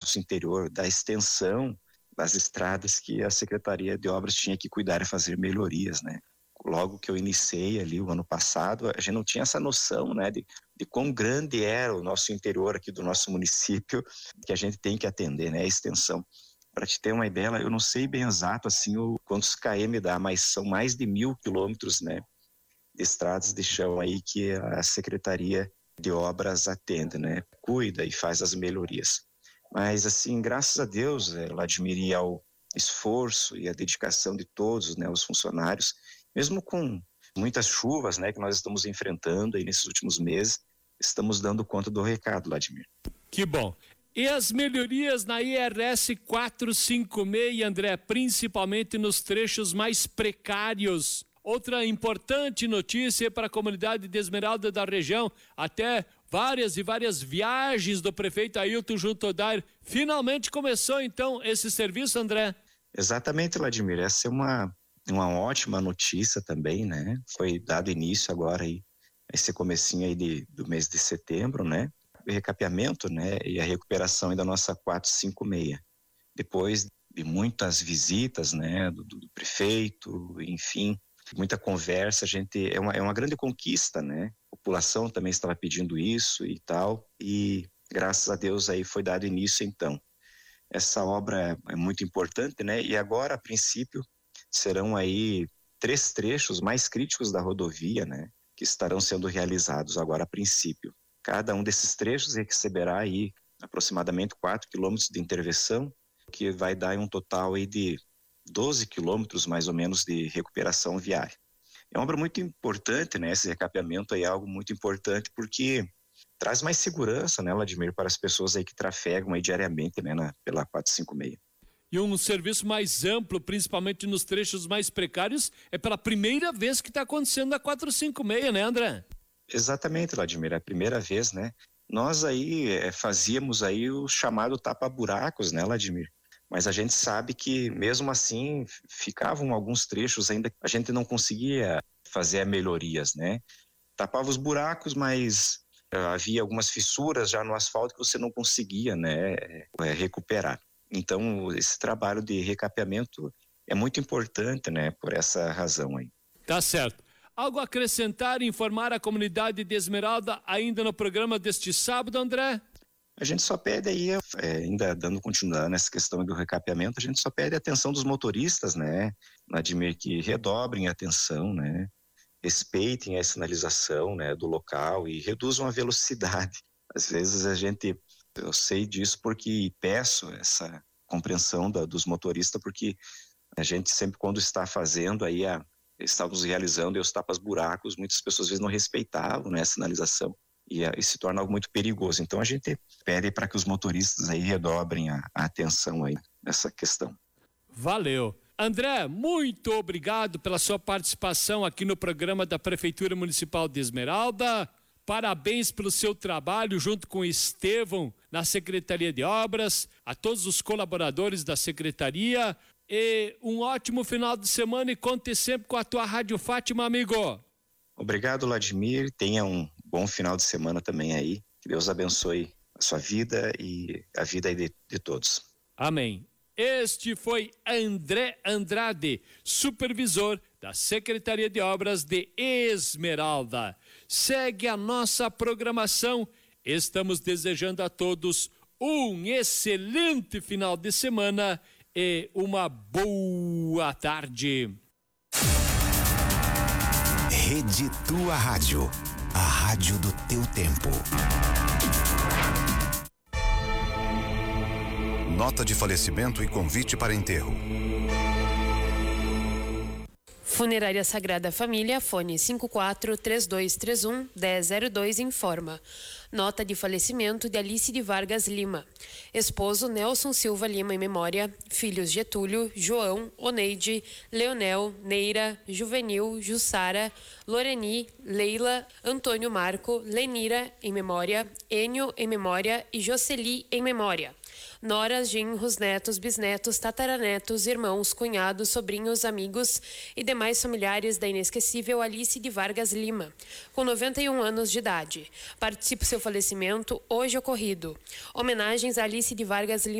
nosso interior, da extensão das estradas que a Secretaria de Obras tinha que cuidar e fazer melhorias, né? Logo que eu iniciei ali o ano passado, a gente não tinha essa noção, né, de quão grande era o nosso interior aqui do nosso município, que a gente tem que atender, né, a extensão. Para te ter uma ideia, eu não sei bem exato assim quantos km dá, mas são mais de 1.000 quilômetros, né, de estradas de chão aí que a Secretaria de Obras atende, né, cuida e faz as melhorias. Mas assim, graças a Deus, Vladimir, e ao esforço e a dedicação de todos, né, os funcionários, mesmo com muitas chuvas, né, que nós estamos enfrentando aí nesses últimos meses, estamos dando conta do recado, Vladimir. Que bom. E as melhorias na IRS 456, André, principalmente nos trechos mais precários. Outra importante notícia para a comunidade de Esmeralda da região, até várias e várias viagens do prefeito Ailton junto ao Dair. Finalmente começou então esse serviço, André? Exatamente, Vladimir. Essa é uma ótima notícia também, né? Foi dado início agora aí, esse comecinho aí do mês de setembro, né? O recapeamento, né? E a recuperação aí da nossa 456. Depois de muitas visitas, né? Do prefeito, enfim, muita conversa, é uma grande conquista, né? A população também estava pedindo isso e tal, e graças a Deus aí foi dado início então. Essa obra é muito importante, né? E agora, a princípio, serão aí 3 trechos mais críticos da rodovia, né, que estarão sendo realizados agora a princípio. Cada um desses trechos receberá aí aproximadamente 4 quilômetros de intervenção, que vai dar um total aí de 12 quilômetros mais ou menos de recuperação viária. É uma obra muito importante, né? Esse recapeamento aí é algo muito importante porque traz mais segurança, né, Vladimir, para as pessoas aí que trafegam aí diariamente, né, pela 456. E um serviço mais amplo, principalmente nos trechos mais precários, é pela primeira vez que está acontecendo a 456, né, André? Exatamente, Vladimir, é a primeira vez, né? Nós aí fazíamos aí o chamado tapa-buracos, né, Vladimir? Mas a gente sabe que mesmo assim ficavam alguns trechos ainda, a gente não conseguia fazer melhorias, né? Tapava os buracos, mas havia algumas fissuras já no asfalto que você não conseguia, né, recuperar. Então, esse trabalho de recapeamento é muito importante, né, por essa razão aí. Tá certo. Algo a acrescentar e informar a comunidade de Esmeralda ainda no programa deste sábado, André? A gente só pede aí, ainda dando continuidade nessa questão do recapeamento, a gente só pede a atenção dos motoristas, né, Vladimir, que redobrem a atenção, né, respeitem a sinalização, né, do local e reduzam a velocidade. Às vezes eu sei disso porque peço essa compreensão dos motoristas, porque a gente sempre quando está fazendo aí, estávamos realizando os tapas-buracos, muitas pessoas às vezes não respeitavam, né, a sinalização e se torna algo muito perigoso. Então a gente pede para que os motoristas aí redobrem a atenção aí nessa questão. Valeu. André, muito obrigado pela sua participação aqui no programa da Prefeitura Municipal de Esmeralda. Parabéns pelo seu trabalho junto com o Estevão na Secretaria de Obras, a todos os colaboradores da Secretaria e um ótimo final de semana e conte sempre com a tua Rádio Fátima, amigo. Obrigado, Vladimir. Tenha um bom final de semana também aí. Que Deus abençoe a sua vida e a vida aí de todos. Amém. Este foi André Andrade, supervisor da Secretaria de Obras de Esmeralda. Segue a nossa programação. Estamos desejando a todos um excelente final de semana e uma boa tarde. Rede Tua Rádio, a rádio do teu tempo. Nota de falecimento e convite para enterro. Funerária Sagrada Família, fone 54-3231-1002 informa. Nota de falecimento de Alice de Vargas Lima. Esposo Nelson Silva Lima em memória. Filhos Getúlio, João, Oneide, Leonel, Neira, Juvenil, Jussara, Loreni, Leila, Antônio Marco, Lenira em memória, Enio em memória e Jocely em memória. Noras, genros, netos, bisnetos, tataranetos, irmãos, cunhados, sobrinhos, amigos e demais familiares da inesquecível Alice de Vargas Lima, com 91 anos de idade. Participe do seu falecimento hoje ocorrido. Homenagens a Alice de Vargas Lima.